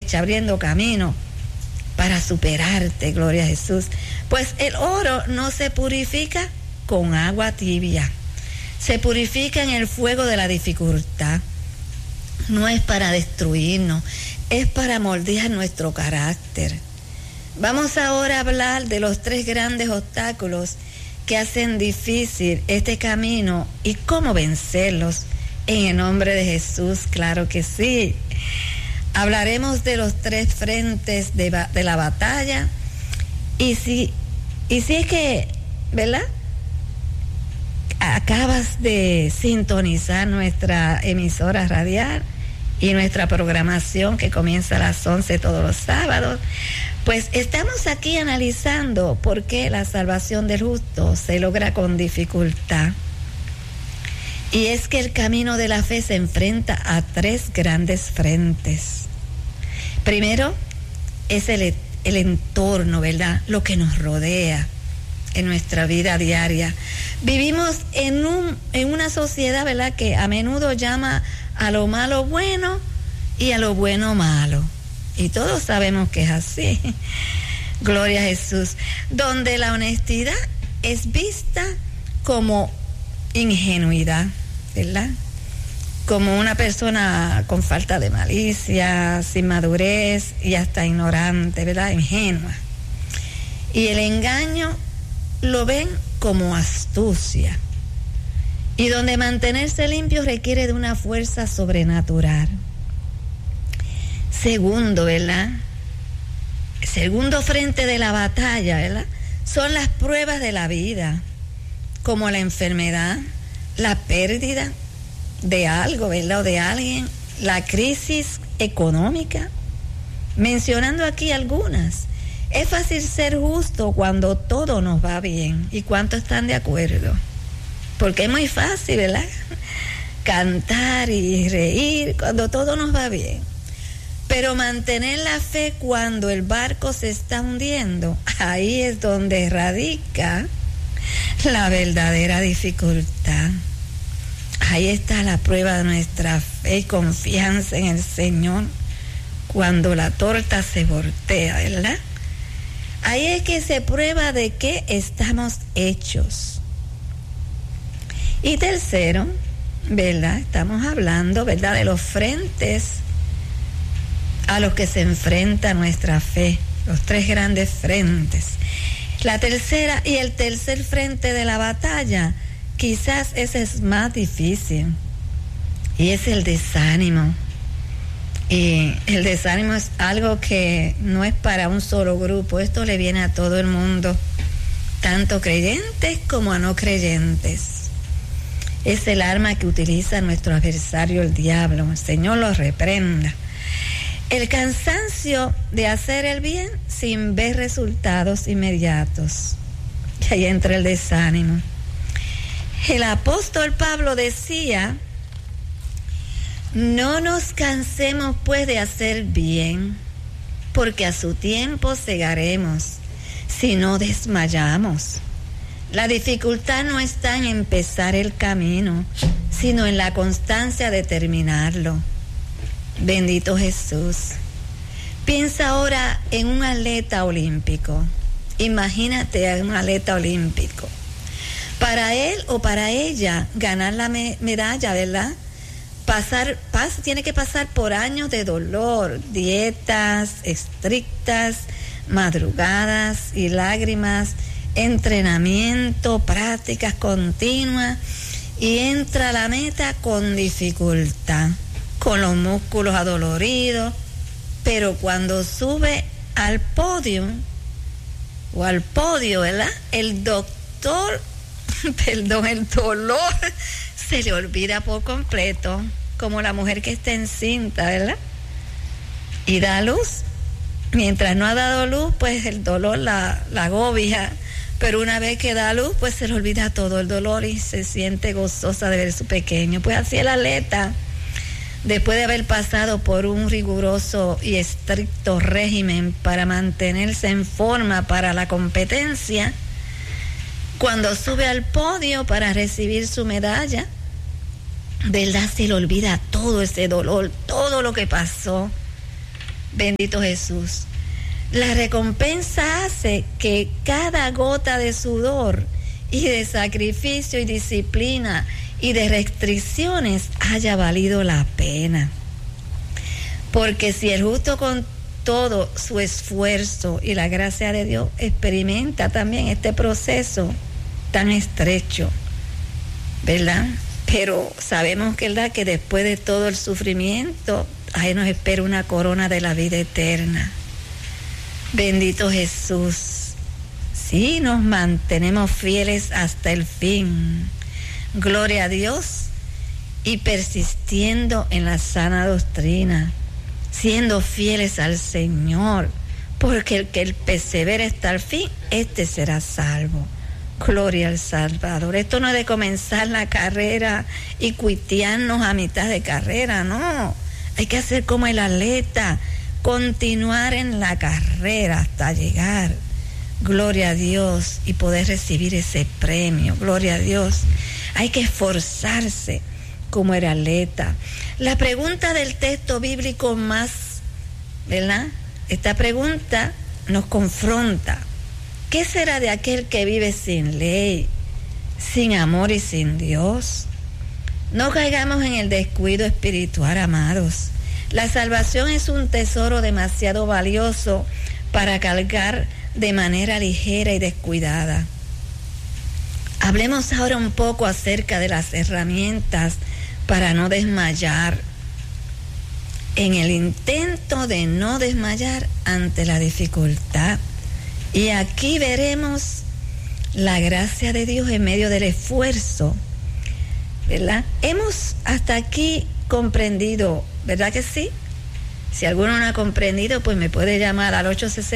brecha, abriendo camino para superarte, gloria a Jesús. Pues el oro no se purifica con agua tibia, se purifica en el fuego de la dificultad. No es para destruirnos, es para moldear nuestro carácter. Vamos ahora a hablar de los 3 grandes obstáculos que hacen difícil este camino y cómo vencerlos en el nombre de Jesús. Claro que sí. Hablaremos de los 3 frentes de la batalla y si es que, ¿verdad?, acabas de sintonizar nuestra emisora radial y nuestra programación que comienza a las 11 todos los sábados, pues estamos aquí analizando por qué la salvación del justo se logra con dificultad. Y es que el camino de la fe se enfrenta a 3 grandes frentes. Primero es el entorno, ¿verdad?, lo que nos rodea en nuestra vida diaria. Vivimos en una sociedad, ¿verdad?, que a menudo llama a lo malo bueno y a lo bueno malo. Y todos sabemos que es así. Gloria a Jesús. Donde la honestidad es vista como ingenuidad, ¿verdad? Como una persona con falta de malicia, sin madurez y hasta ignorante, ¿verdad? Ingenua. Y el engaño lo ven como astucia. Y donde mantenerse limpio requiere de una fuerza sobrenatural. Segundo, ¿verdad?, segundo frente de la batalla, ¿verdad?, son las pruebas de la vida, como la enfermedad, la pérdida de algo, ¿verdad?, o de alguien, la crisis económica. Mencionando aquí algunas. Es fácil ser justo cuando todo nos va bien. ¿Y cuántos están de acuerdo? Porque es muy fácil, ¿verdad?, cantar y reír cuando todo nos va bien. Pero mantener la fe cuando el barco se está hundiendo, ahí es donde radica la verdadera dificultad. Ahí está la prueba de nuestra fe y confianza en el Señor cuando la torta se voltea, ¿verdad? Ahí es que se prueba de qué estamos hechos. Y tercero, ¿verdad?, estamos hablando, ¿verdad?, de los frentes a los que se enfrenta nuestra fe, los 3 grandes frentes. La tercera y el tercer frente de la batalla, quizás ese es más difícil, y es el desánimo. Y el desánimo es algo que no es para un solo grupo, esto le viene a todo el mundo, tanto creyentes como a no creyentes. Es el arma que utiliza nuestro adversario, el diablo. El Señor lo reprenda. El cansancio de hacer el bien sin ver resultados inmediatos. Y ahí entra el desánimo. El apóstol Pablo decía: no nos cansemos pues de hacer bien, porque a su tiempo segaremos, si no desmayamos. La dificultad no está en empezar el camino, sino en la constancia de terminarlo. Bendito Jesús. Piensa ahora en un atleta olímpico. Imagínate a un atleta olímpico. Para él o para ella ganar la medalla, ¿verdad?, tiene que pasar por años de dolor, dietas estrictas, madrugadas y lágrimas, entrenamiento, prácticas continuas, y entra a la meta con dificultad, con los músculos adoloridos, pero cuando sube al podio, ¿verdad?, el dolor se le olvida por completo, como la mujer que está encinta, ¿verdad?, y da luz. Mientras no ha dado luz, pues el dolor la agobia, pero una vez que da luz, pues se le olvida todo el dolor y se siente gozosa de ver su pequeño. Pues así el atleta, después de haber pasado por un riguroso y estricto régimen para mantenerse en forma para la competencia, cuando sube al podio para recibir su medalla, ¿verdad?, se le olvida todo ese dolor, todo lo que pasó, Bendito Jesús. La recompensa hace que cada gota de sudor y de sacrificio y disciplina y de restricciones haya valido la pena. Porque si el justo con todo su esfuerzo y la gracia de Dios experimenta también este proceso tan estrecho, ¿verdad? Pero sabemos, ¿verdad?, que después de todo el sufrimiento, ahí nos espera una corona de la vida eterna. Bendito Jesús. Sí, nos mantenemos fieles hasta el fin. Gloria a Dios. Y persistiendo en la sana doctrina, siendo fieles al Señor, porque el que persevera hasta el fin, este será salvo. Gloria al Salvador. Esto no es de comenzar la carrera y cuitearnos a mitad de carrera, no. Hay que hacer como el atleta, continuar en la carrera hasta llegar. Gloria a Dios, y poder recibir ese premio. Gloria a Dios. Hay que esforzarse como el atleta. La pregunta del texto bíblico más, ¿verdad? Esta pregunta nos confronta. ¿Qué será de aquel que vive sin ley, sin amor y sin Dios? No caigamos en el descuido espiritual, amados. La salvación es un tesoro demasiado valioso para cargar de manera ligera y descuidada. Hablemos ahora un poco acerca de las herramientas para no desmayar. En el intento de no desmayar ante la dificultad. Y aquí veremos la gracia de Dios en medio del esfuerzo, ¿verdad? Hemos hasta aquí comprendido, ¿verdad que sí? Si alguno no ha comprendido, pues me puede llamar al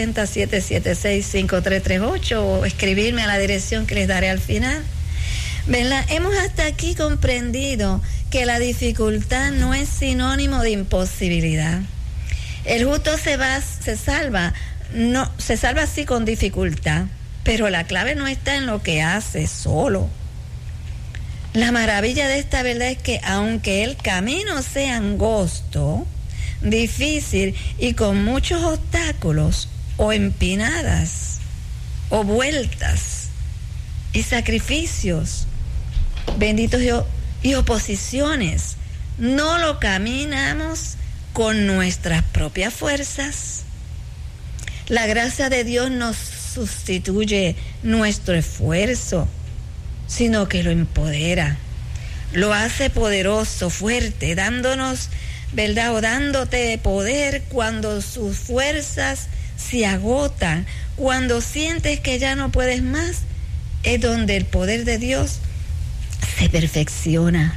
860-776-5338 o escribirme a la dirección que les daré al final, ¿verdad? Hemos hasta aquí comprendido que la dificultad no es sinónimo de imposibilidad. El justo se salva así con dificultad, pero la clave no está en lo que hace solo. La maravilla de esta verdad es que aunque el camino sea angosto, difícil y con muchos obstáculos o empinadas o vueltas y sacrificios, benditos Dios, y oposiciones, no lo caminamos con nuestras propias fuerzas. La gracia de Dios no sustituye nuestro esfuerzo, sino que lo empodera, lo hace poderoso, fuerte, dándonos, ¿verdad?, o dándote poder cuando sus fuerzas se agotan, cuando sientes que ya no puedes más, es donde el poder de Dios se perfecciona.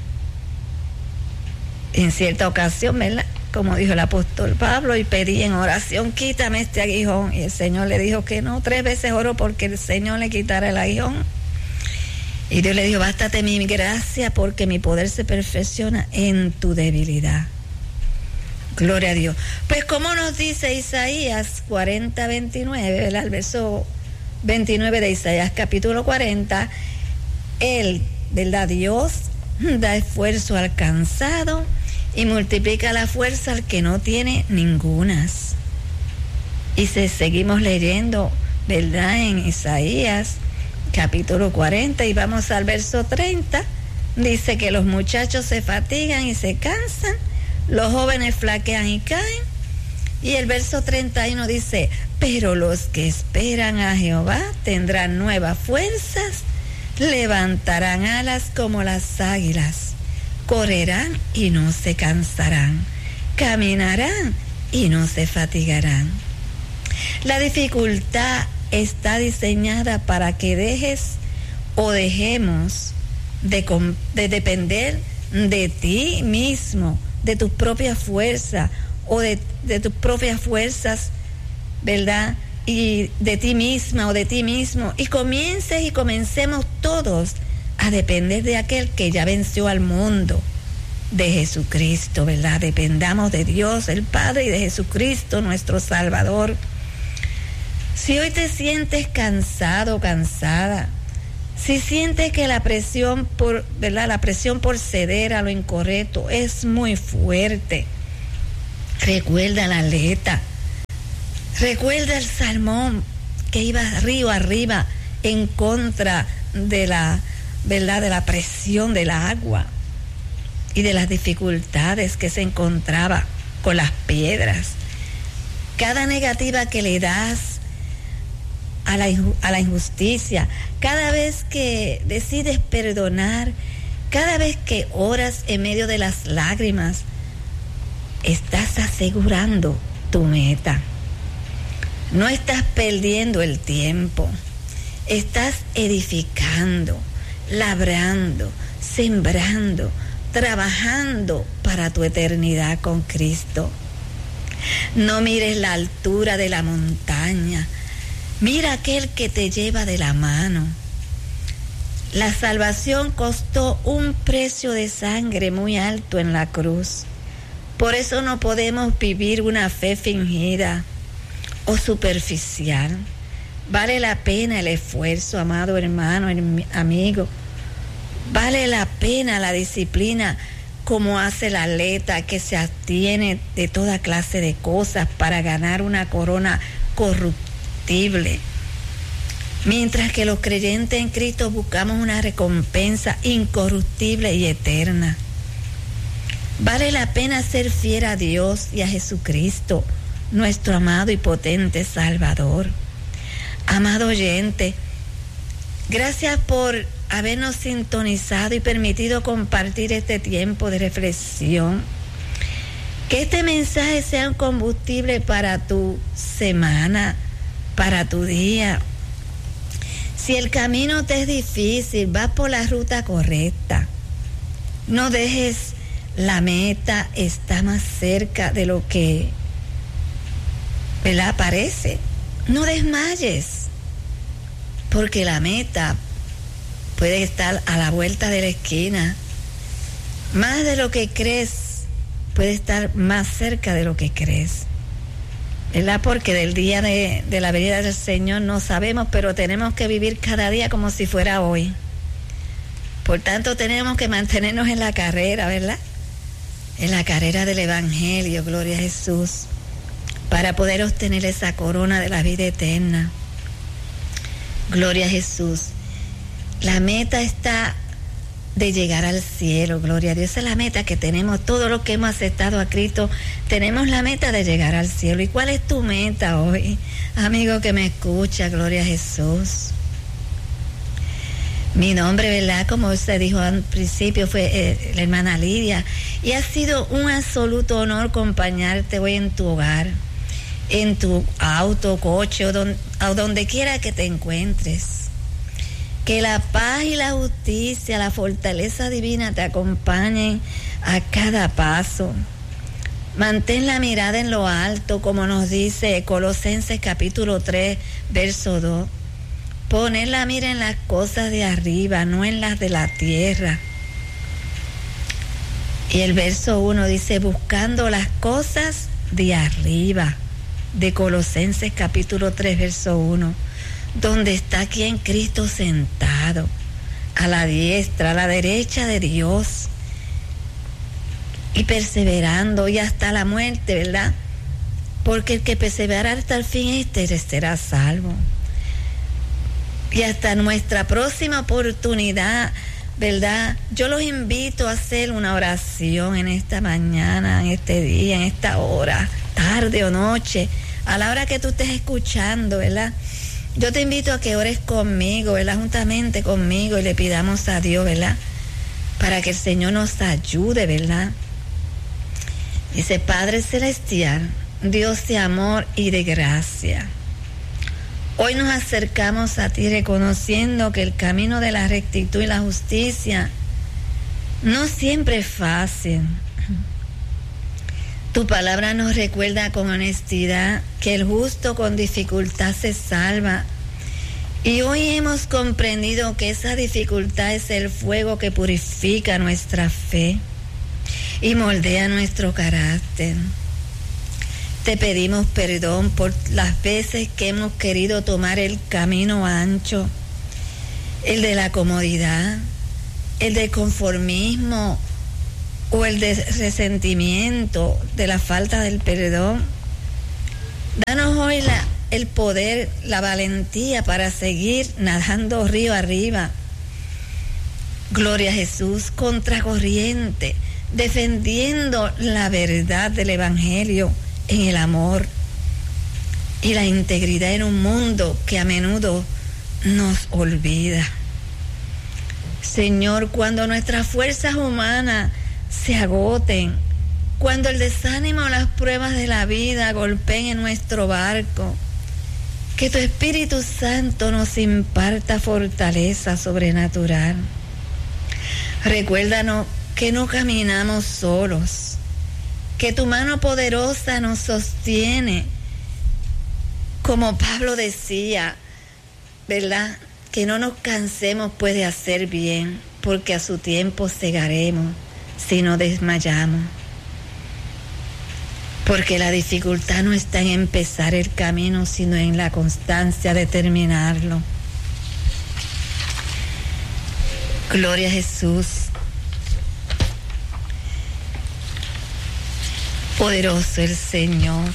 En cierta ocasión, ¿verdad?, como dijo el apóstol Pablo, y pedí en oración, quítame este aguijón, y el Señor le dijo que no. 3 veces oró porque el Señor le quitara el aguijón, y Dios le dijo, bástate mi gracia porque mi poder se perfecciona en tu debilidad. Gloria a Dios. Pues como nos dice Isaías 40:29, ¿verdad?, el verso 29 de Isaías capítulo 40, Él, ¿verdad?, Dios da esfuerzo al cansado y multiplica la fuerza al que no tiene ningunas. Y si seguimos leyendo, ¿verdad?, en Isaías capítulo 40 y vamos al verso 30, dice que los muchachos se fatigan y se cansan, los jóvenes flaquean y caen. Y el verso 31 dice, pero los que esperan a Jehová tendrán nuevas fuerzas, levantarán alas como las águilas, correrán y no se cansarán, caminarán y no se fatigarán. La dificultad está diseñada para que dejes o dejemos de depender de ti mismo, de tus propias fuerzas o de tus propias fuerzas, ¿verdad?, y de ti misma o de ti mismo, y comencemos todos a depender de aquel que ya venció al mundo, de Jesucristo, ¿verdad? Dependamos de Dios el Padre y de Jesucristo nuestro Salvador. Si hoy te sientes cansado, cansada, si sientes que la presión por ceder a lo incorrecto es muy fuerte, Recuerda la aleta. Recuerda el salmón que iba río arriba en contra de la, ¿verdad?, de la presión del agua y de las dificultades que se encontraba con las piedras. Cada negativa que le das a la injusticia, cada vez que decides perdonar, cada vez que oras en medio de las lágrimas, estás asegurando tu meta. No estás perdiendo el tiempo, estás edificando, labrando, sembrando, trabajando para tu eternidad con Cristo. No mires la altura de la montaña, mira aquel que te lleva de la mano. La salvación costó un precio de sangre muy alto en la cruz. Por eso no podemos vivir una fe fingida o superficial. Vale la pena el esfuerzo, amado hermano, amigo. Vale la pena la disciplina, como hace el atleta que se abstiene de toda clase de cosas para ganar una corona corruptible. Mientras que los creyentes en Cristo buscamos una recompensa incorruptible y eterna. Vale la pena ser fiel a Dios y a Jesucristo, nuestro amado y potente Salvador. Amado oyente, gracias por habernos sintonizado y permitido compartir este tiempo de reflexión. Que este mensaje sea un combustible para tu semana, para tu día. Si el camino te es difícil, vas por la ruta correcta. No dejes la meta, está más cerca de lo que, ¿verdad?, parece. No desmayes, porque la meta puede estar a la vuelta de la esquina. Más de lo que crees, puede estar más cerca de lo que crees, ¿verdad? Porque del día de la venida del Señor no sabemos, pero tenemos que vivir cada día como si fuera hoy. Por tanto, tenemos que mantenernos en la carrera, ¿verdad? En la carrera del Evangelio, gloria a Jesús, para poder obtener esa corona de la vida eterna. Gloria a Jesús. La meta está de llegar al cielo, gloria a Dios. Esa es la meta que tenemos, todos los que hemos aceptado a Cristo, tenemos la meta de llegar al cielo. ¿Y cuál es tu meta hoy, amigo que me escucha? Gloria a Jesús. Mi nombre, ¿verdad?, como usted dijo al principio, fue la hermana Lidia, y ha sido un absoluto honor acompañarte hoy en tu hogar, en tu auto, coche o donde quiera que te encuentres. Que la paz y la justicia, la fortaleza divina te acompañen a cada paso. Mantén la mirada en lo alto, como nos dice Colosenses capítulo 3, verso 2. Poner la mira en las cosas de arriba, no en las de la tierra. Y el verso 1 dice, buscando las cosas de arriba, de Colosenses capítulo 3, verso 1, donde está quien Cristo sentado, a la diestra, a la derecha de Dios, y perseverando y hasta la muerte, ¿verdad? Porque el que persevera hasta el fin, será salvo. Y hasta nuestra próxima oportunidad, ¿verdad? Yo los invito a hacer una oración en esta mañana, en este día, en esta hora, tarde o noche, a la hora que tú estés escuchando, ¿verdad? Yo te invito a que ores conmigo, ¿verdad? Juntamente conmigo, y le pidamos a Dios, ¿verdad?, para que el Señor nos ayude, ¿verdad? Dice, Padre Celestial, Dios de amor y de gracia, hoy nos acercamos a ti reconociendo que el camino de la rectitud y la justicia no siempre es fácil. Tu palabra nos recuerda con honestidad que el justo con dificultad se salva. Y hoy hemos comprendido que esa dificultad es el fuego que purifica nuestra fe y moldea nuestro carácter. Te pedimos perdón por las veces que hemos querido tomar el camino ancho, el de la comodidad, el del conformismo o el de resentimiento, de la falta del perdón. Danos hoy el poder, la valentía para seguir nadando río arriba. Gloria a Jesús, contracorriente, defendiendo la verdad del Evangelio en el amor y la integridad en un mundo que a menudo nos olvida. Señor, cuando nuestras fuerzas humanas se agoten, cuando el desánimo o las pruebas de la vida golpeen en nuestro barco, que tu Espíritu Santo nos imparta fortaleza sobrenatural. Recuérdanos que no caminamos solos, que tu mano poderosa nos sostiene. Como Pablo decía, ¿verdad? Que no nos cansemos pues de hacer bien, porque a su tiempo segaremos si no desmayamos. Porque la dificultad no está en empezar el camino, sino en la constancia de terminarlo. Gloria a Jesús. Poderoso el Señor.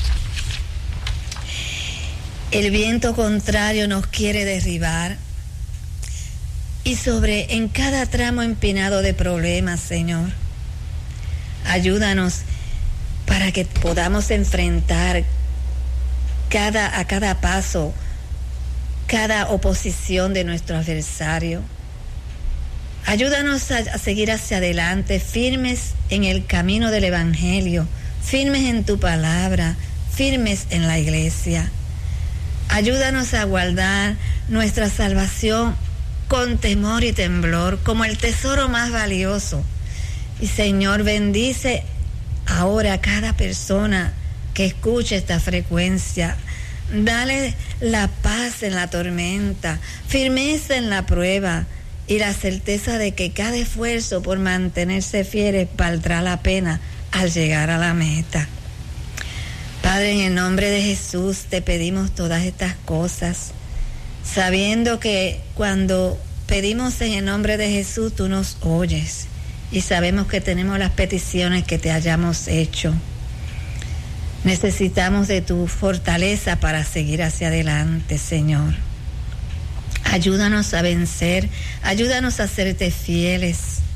El viento contrario nos quiere derribar. Y en cada tramo empinado de problemas, Señor, ayúdanos para que podamos enfrentar a cada paso, cada oposición de nuestro adversario. Ayúdanos a seguir hacia adelante, firmes en el camino del Evangelio, firmes en tu palabra, firmes en la iglesia. Ayúdanos a guardar nuestra salvación con temor y temblor, como el tesoro más valioso. Y Señor, bendice ahora a cada persona que escuche esta frecuencia. Dale la paz en la tormenta, firmeza en la prueba y la certeza de que cada esfuerzo por mantenerse fieles valdrá la pena al llegar a la meta. Padre, en el nombre de Jesús te pedimos todas estas cosas, sabiendo que cuando pedimos en el nombre de Jesús, tú nos oyes y sabemos que tenemos las peticiones que te hayamos hecho. Necesitamos de tu fortaleza para seguir hacia adelante, Señor. Ayúdanos a vencer, ayúdanos a serte fieles.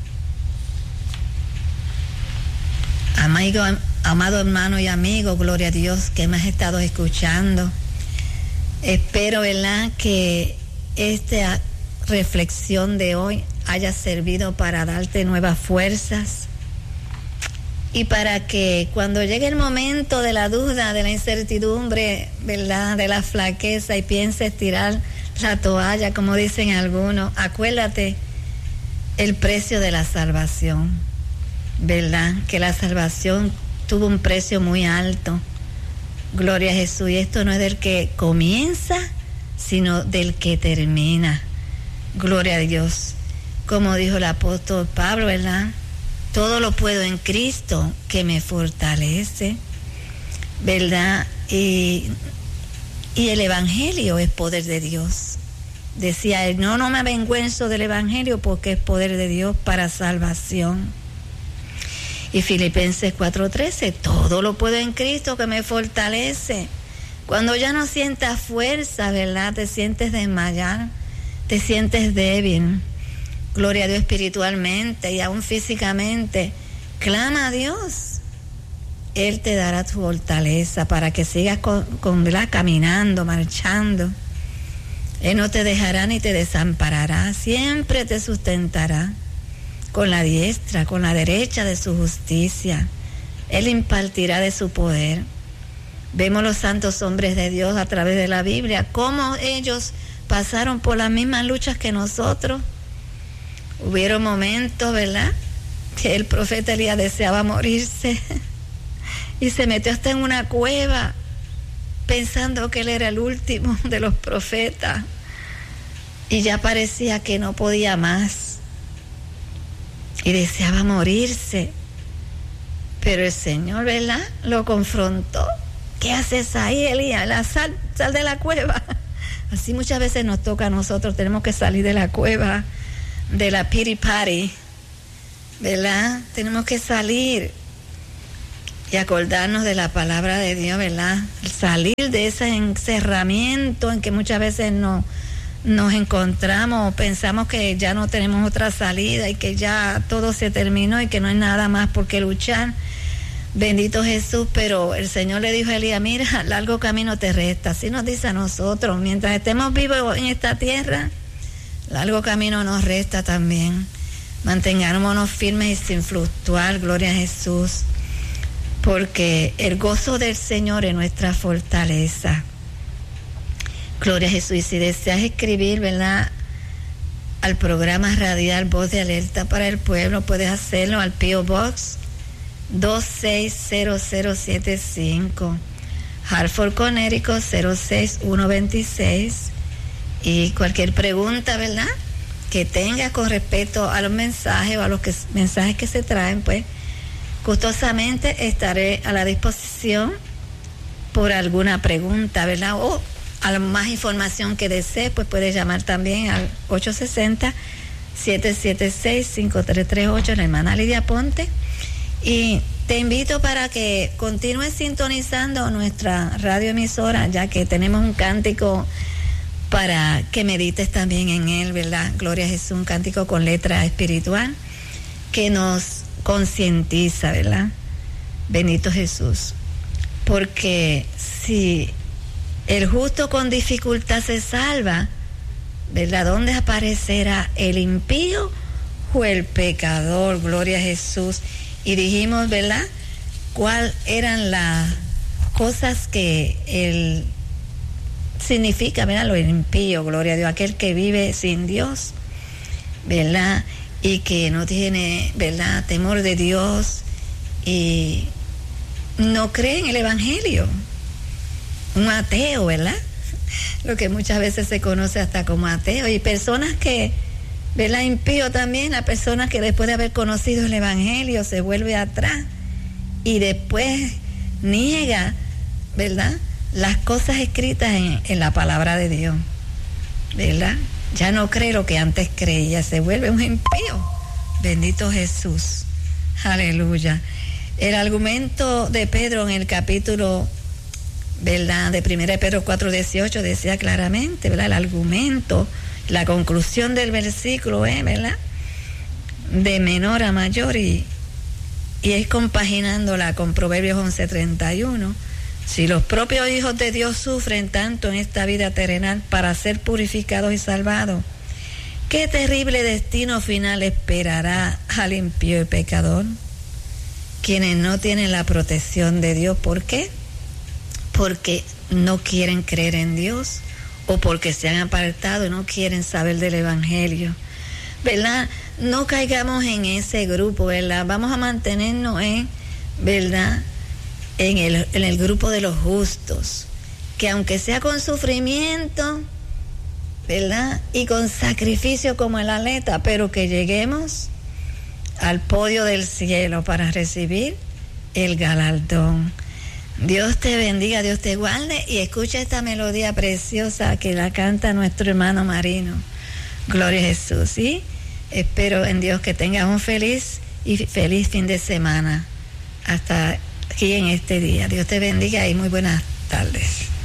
Amado hermano y amigo, gloria a Dios, que me has estado escuchando. Espero, ¿verdad?, que esta reflexión de hoy haya servido para darte nuevas fuerzas y para que cuando llegue el momento de la duda, de la incertidumbre, ¿verdad?, de la flaqueza y pienses tirar la toalla, como dicen algunos, acuérdate el precio de la salvación, ¿verdad?, que la salvación tuvo un precio muy alto. Gloria a Jesús. Y esto no es del que comienza, sino del que termina. Gloria a Dios. Como dijo el apóstol Pablo, ¿verdad? Todo lo puedo en Cristo que me fortalece, ¿verdad? Y el Evangelio es poder de Dios. Decía él, no me avergüenzo del Evangelio porque es poder de Dios para salvación. Y Filipenses 4:13, todo lo puedo en Cristo que me fortalece. Cuando ya no sientas fuerza, ¿verdad?, te sientes desmayar, te sientes débil. Gloria a Dios, espiritualmente y aún físicamente. Clama a Dios. Él te dará tu fortaleza para que sigas ¿verdad?, caminando, marchando. Él no te dejará ni te desamparará. Siempre te sustentará con la diestra, con la derecha de su justicia. Él impartirá de su poder. Vemos los santos hombres de Dios a través de la Biblia, cómo ellos pasaron por las mismas luchas que nosotros. Hubieron momentos, ¿verdad?, que el profeta Elías deseaba morirse y se metió hasta en una cueva pensando que él era el último de los profetas y ya parecía que no podía más y deseaba morirse, pero el Señor, ¿verdad?, lo confrontó. ¿Qué haces ahí, Elías? Sal de la cueva. Así muchas veces nos toca a nosotros, tenemos que salir de la cueva, de la pity party, ¿verdad? Tenemos que salir y acordarnos de la palabra de Dios, ¿verdad? Salir de ese encerramiento en que muchas veces nos encontramos, pensamos que ya no tenemos otra salida y que ya todo se terminó y que no hay nada más por qué luchar. Bendito Jesús, pero el Señor le dijo a Elías, mira, largo camino te resta. Así nos dice a nosotros, mientras estemos vivos en esta tierra, largo camino nos resta también. Mantengámonos firmes y sin fluctuar, gloria a Jesús, porque el gozo del Señor es nuestra fortaleza. Gloria a Jesús. Y si deseas escribir, ¿verdad?, al programa radial Voz de Alerta para el Pueblo, puedes hacerlo al P.O. Box 260075, Hartford, Connecticut 06126. Y cualquier pregunta, ¿verdad?, que tenga con respecto a los mensajes o a los mensajes que se traen, pues gustosamente estaré a la disposición por alguna pregunta, ¿verdad? O a más información que desee, pues puede llamar también al 860-776-5338, la hermana Lidia Ponte. Y te invito para que continúes sintonizando nuestra radioemisora, ya que tenemos un cántico para que medites también en él, ¿verdad? Gloria a Jesús, un cántico con letra espiritual que nos concientiza, ¿verdad? Bendito Jesús. Porque si el justo con dificultad se salva, ¿verdad?, ¿dónde aparecerá el impío o el pecador? Gloria a Jesús. Y dijimos, ¿verdad?, cuáles eran las cosas que él significa, ¿verdad?, lo impío, gloria a Dios, aquel que vive sin Dios, ¿verdad?, y que no tiene, ¿verdad?, temor de Dios y no cree en el Evangelio. Un ateo, ¿verdad? Lo que muchas veces se conoce hasta como ateo. Y personas que, ¿verdad?, impío también, la persona que después de haber conocido el Evangelio se vuelve atrás y después niega, ¿verdad?, las cosas escritas en la palabra de Dios, ¿verdad? Ya no cree lo que antes creía, se vuelve un impío. Bendito Jesús. Aleluya. El argumento de Pedro en el capítulo, ¿verdad?, de 1 Pedro 4:18 decía claramente, ¿verdad?, el argumento, la conclusión del versículo, ¿verdad?, de menor a mayor, y es compaginándola con Proverbios 11:31. Si los propios hijos de Dios sufren tanto en esta vida terrenal para ser purificados y salvados, ¿qué terrible destino final esperará al impío y pecador? Quienes no tienen la protección de Dios. ¿Por qué? Porque no quieren creer en Dios o porque se han apartado y no quieren saber del Evangelio, ¿verdad? No caigamos en ese grupo, ¿verdad? Vamos a mantenernos ¿verdad?, en el grupo de los justos, que aunque sea con sufrimiento, ¿verdad?, y con sacrificio como el atleta, pero que lleguemos al podio del cielo para recibir el galardón. Dios te bendiga, Dios te guarde, y escucha esta melodía preciosa que la canta nuestro hermano Marino. Gloria a Jesús, ¿sí? Espero en Dios que tengas un feliz fin de semana. Hasta aquí en este día. Dios te bendiga y muy buenas tardes.